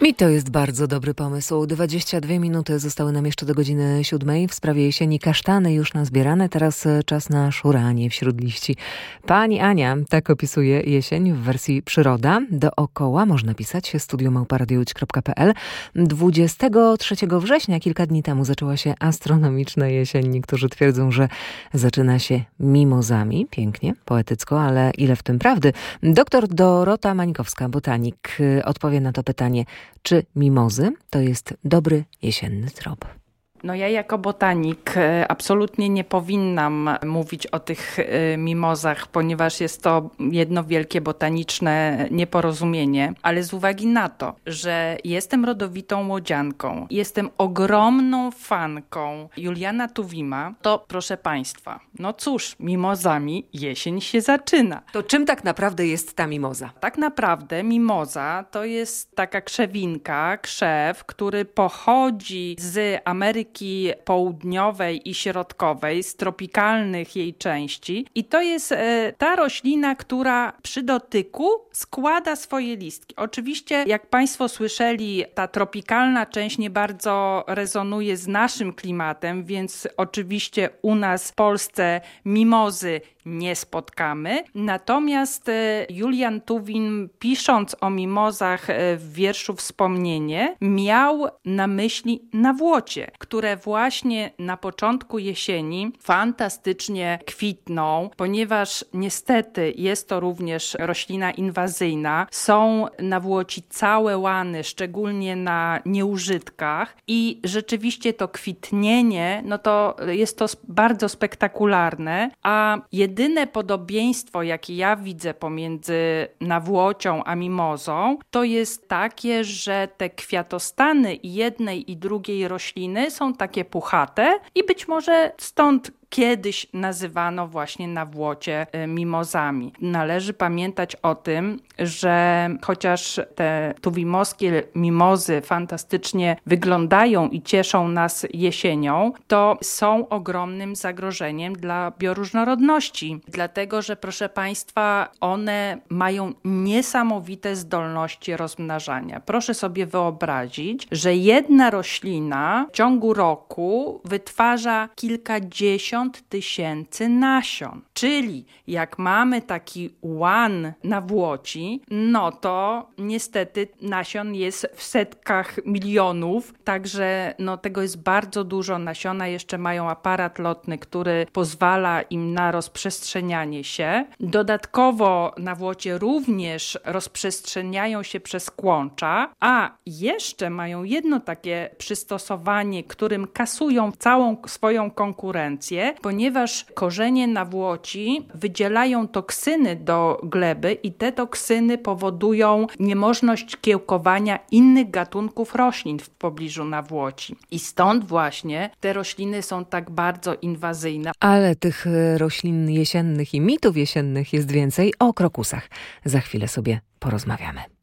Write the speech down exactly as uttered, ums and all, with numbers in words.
I to jest bardzo dobry pomysł. dwadzieścia dwie minuty zostały nam jeszcze do godziny siódmej. W sprawie jesieni kasztany już nazbierane. Teraz czas na szuranie wśród liści. Pani Ania tak opisuje jesień w wersji przyroda. Dookoła można pisać studio małpa radio łódź kropka pe el. dwudziestego trzeciego września, kilka dni temu, zaczęła się astronomiczna jesień. Niektórzy twierdzą, że zaczyna się mimozami. Pięknie, poetycko, ale ile w tym prawdy? Doktor Dorota Mańkowska, botanik, odpowie na to pytanie, czy mimozy to jest dobry jesienny trop? No ja jako botanik absolutnie nie powinnam mówić o tych mimozach, ponieważ jest to jedno wielkie botaniczne nieporozumienie, ale z uwagi na to, że jestem rodowitą łodzianką, jestem ogromną fanką Juliana Tuwima, to proszę Państwa, no cóż, mimozami jesień się zaczyna. To czym tak naprawdę jest ta mimoza? Tak naprawdę mimoza to jest taka krzewinka, krzew, który pochodzi z Ameryki Południowej i Środkowej, z tropikalnych jej części. I to jest e, ta roślina, która przy dotyku składa swoje listki. Oczywiście, jak Państwo słyszeli, ta tropikalna część nie bardzo rezonuje z naszym klimatem, więc oczywiście u nas w Polsce mimozy nie spotkamy. Natomiast Julian Tuwim, pisząc o mimozach w wierszu Wspomnienie, miał na myśli nawłocie, które właśnie na początku jesieni fantastycznie kwitną, ponieważ niestety jest to również roślina inwazyjna. Są nawłoci całe łany, szczególnie na nieużytkach i rzeczywiście to kwitnienie, no to jest to bardzo spektakularne, a jedyne podobieństwo, jakie ja widzę pomiędzy nawłocią a mimozą, to jest takie, że te kwiatostany jednej i drugiej rośliny są takie puchate i być może stąd kiedyś nazywano właśnie nawłocie mimozami. Należy pamiętać o tym, że chociaż te tuwimowskie mimozy fantastycznie wyglądają i cieszą nas jesienią, to są ogromnym zagrożeniem dla bioróżnorodności. Dlatego, że proszę Państwa, one mają niesamowite zdolności rozmnażania. Proszę sobie wyobrazić, że jedna roślina w ciągu roku wytwarza kilkadziesiąt tysięcy nasion. Czyli jak mamy taki łan nawłoci, no to niestety nasion jest w setkach milionów, także no tego jest bardzo dużo. Nasiona jeszcze mają aparat lotny, który pozwala im na rozprzestrzenianie się. Dodatkowo nawłocie również rozprzestrzeniają się przez kłącza, a jeszcze mają jedno takie przystosowanie, którym kasują całą swoją konkurencję, ponieważ korzenie nawłoci wydzielają toksyny do gleby i te toksyny powodują niemożność kiełkowania innych gatunków roślin w pobliżu nawłoci. I stąd właśnie te rośliny są tak bardzo inwazyjne. Ale tych roślin jesiennych i mitów jesiennych jest więcej. O krokusach za chwilę sobie porozmawiamy.